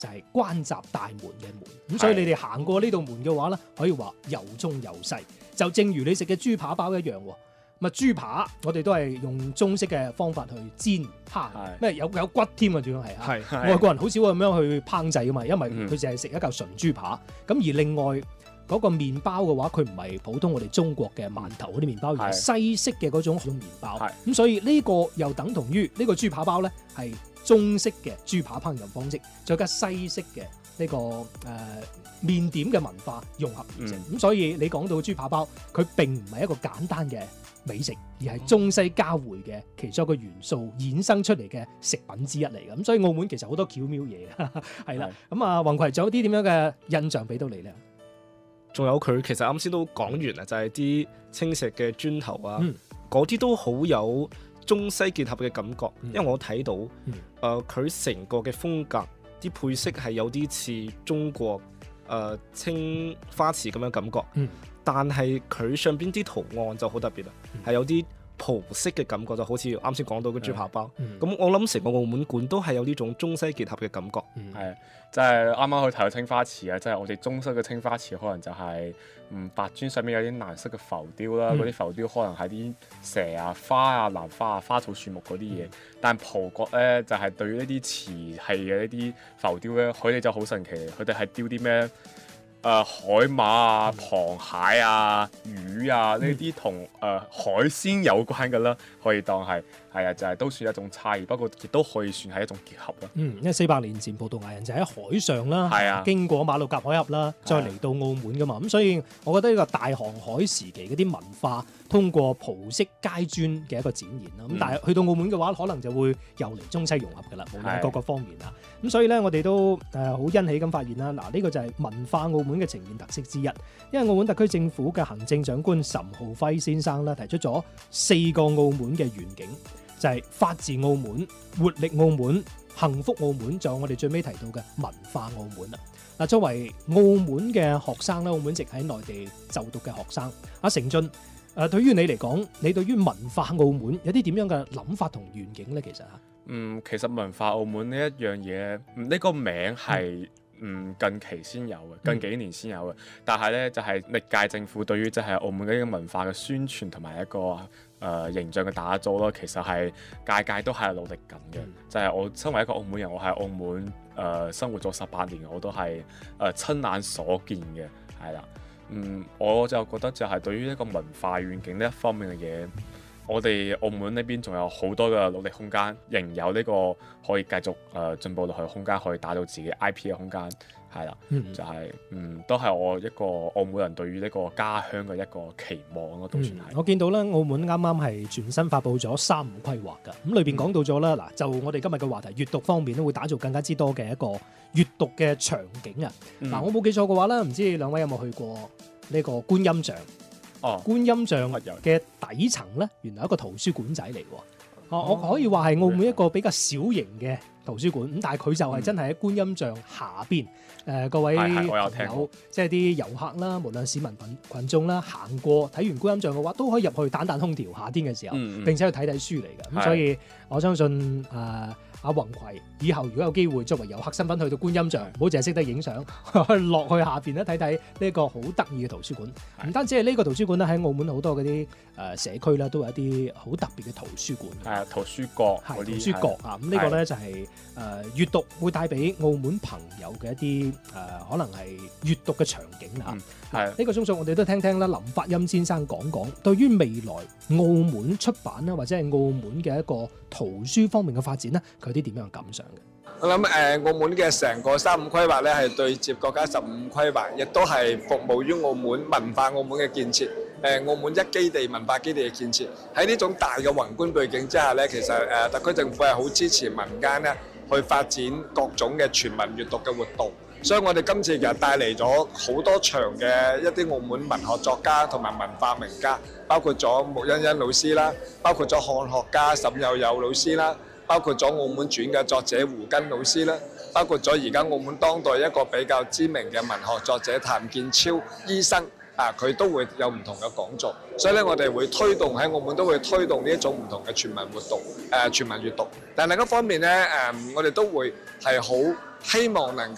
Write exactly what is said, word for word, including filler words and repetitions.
就係關閘大門嘅門。咁所以你哋行過呢道門嘅話咧，可以話又中又細，就正如你食嘅豬扒包一樣喎。咁啊豬扒我哋都係用中式嘅方法去煎烹，咩有有骨添啊，主要係啊，外國人好少咁樣去烹製噶嘛，因為佢淨係食一嚿純豬扒。咁而另外嗰個麵包嘅話，佢唔係普通我哋中國嘅饅頭嗰啲麵包，而係西式嘅嗰種麵包。咁所以呢個又等同於呢個豬扒包咧係中式嘅豬扒烹飪方式，再加西式嘅呢、這個誒、呃、麵點嘅文化融合而成。咁、嗯、所以你講到豬扒包，佢並唔係一個簡單嘅美食，而係中西交匯嘅其中一個元素衍生出嚟嘅食品之一嚟嘅。咁所以澳門其實好多巧妙嘢嘅，係啦。咁啊，宏葵仲有啲點樣嘅印象俾到你咧？ 仲有佢其實啱先都講完啦，就係、是、啲青石嘅磚頭啊，嗰、嗯、啲都好有中西結合嘅感覺。嗯、因為我睇到，誒佢成個嘅風格，啲配色係有啲似中國誒、呃、青花瓷咁樣感覺。嗯但係佢上邊啲圖案就好特別啦，係、嗯、有啲葡式嘅感覺，就好似啱先講到嘅豬扒包。咁、嗯嗯、我諗成個澳門館都係有呢種中西結合嘅感覺。 係、嗯，即係啱啱去睇到青花瓷啊，即、就、係、是、我哋中式嘅青花瓷，可能就係、是、嗯白磚上面有啲藍色嘅浮雕啦，嗰啲、嗯、浮雕可能係啲蛇啊、花啊、蘭花啊、花草樹木嗰啲嘢。嗯、但葡國咧就係、是、對於呢啲瓷器嘅呢啲浮雕咧，佢哋就好神奇，佢哋係雕啲咩？誒、呃、海馬啊、螃蟹啊、魚啊呢啲同誒海鮮有關嘅啦，可以當係係啊，就係、是、都算一種差異，不過亦都可以算係一種結合啦。 嗯，因為四百年前葡萄牙人就喺海上啦，係啊，經過馬六甲海峽啦，再嚟到澳門噶嘛，咁、啊、所以我覺得呢個大航海時期嗰啲文化，通過葡式階磚嘅一個展現啦。咁、嗯、但係去到澳門嘅話，可能就會又嚟中西融合噶啦，無論各個方面啦。咁所以咧，我哋都誒好欣喜咁發現啦。嗱，呢個就係文化澳門嘅呈現特色之一。因為澳門特區政府嘅行政長官岑浩輝先生咧提出咗四個澳門嘅願景，就係、是、法治澳門、活力澳門、幸福澳門，仲有我哋最尾提到嘅文化澳門啦。嗱，作為澳門嘅學生咧，澳門籍喺內地就讀嘅學生，阿成俊誒，對於你嚟講，你對於文化澳門有啲點樣嘅諗法同願景咧？其實嚇。 嗯，其實文化澳門呢一樣嘢，呢、這個名係嗯近期先有嘅，近幾年先有嘅。嗯、但係咧就係、是、歷屆政府對於即係澳門嘅呢個文化嘅宣傳同埋一個誒、呃、形象嘅打造咯，其實係屆屆都係努力緊嘅。嗯、就係我身為一個澳門人，我喺澳門誒、呃、生活咗十八年，我都係誒、呃、親眼所見嘅，係啦。嗯，我就覺得就係對於一個文化願景呢一方面嘅嘢。我哋澳門呢邊仲有好多嘅努力空間，仍有呢個可以繼續誒進步落去嘅空間，可以打造自己 I P 嘅空間，係啦，嗯、就係、是、嗯都係我一個澳門人對於呢個家鄉嘅一個期望咯，都算係、嗯。我見到咧，澳門啱啱係全新發布咗三五規劃㗎，咁裏邊講到咗啦，嗱、嗯、就我哋今日嘅話題，閱讀方面都會打造更加之多嘅一個閱讀嘅場景啊。嗱、嗯，我冇記錯嘅話咧，唔知兩位有冇去過呢個觀音像？哦，觀音像嘅底層咧，原來一個圖書館仔嚟喎。哦、啊，我可以話係澳門一個比較小型嘅圖書館，咁但係佢就係真係喺觀音像下邊。誒、呃，各位朋友，即係啲遊客啦，無論市民群羣眾啦，行過睇完觀音像嘅話，都可以入去彈彈空調，夏天嘅時候，嗯嗯並且去睇睇書嚟嘅。咁所以我相信誒。呃阿宏葵以後如果有機會作為遊客身份去到觀音像，唔好淨係識得影相，落去下邊咧睇睇呢個好得意嘅圖書館。唔的單止係呢個圖書館咧，喺澳門好多嗰啲誒社區咧都有一啲好特別嘅圖書館。係啊，圖書角嗰啲。圖書角啊，咁呢個咧就係誒閱讀會帶俾澳門朋友嘅一啲誒、呃、可能係閱讀嘅場景啊。係呢、嗯、個鐘數我哋都聽聽啦，林發音先生講講對於未來澳門出版啦，或者係澳門嘅一個圖書方面嘅發展咧，佢有啲點樣嘅感想嘅？ 我諗誒、呃，澳門嘅成個三五規劃咧，係對接國家十五規劃，亦都係服務於澳門文化澳門嘅建設。誒、呃，澳門一基地文化基地嘅建設，喺呢種大嘅宏觀背景之下咧，其實誒、呃、特區政府係好支持民間咧去發展各種嘅全民閱讀嘅活動。所以我哋今次其實帶嚟咗好多場嘅一啲澳門文學作家同埋文化名家，包括咗穆欣欣老師啦，包括咗漢學家沈有友老師啦，包括咗澳門傳嘅作者胡根老師啦，包括咗而家澳門當代一個比較知名嘅文學作者譚建超醫生啊，佢都會有唔同嘅講座。所以咧，我哋會推動喺澳門都會推動呢一種唔同嘅全民活動，誒、呃、全民閱讀。但另一方面咧，誒、呃、我哋都會係好希望能夠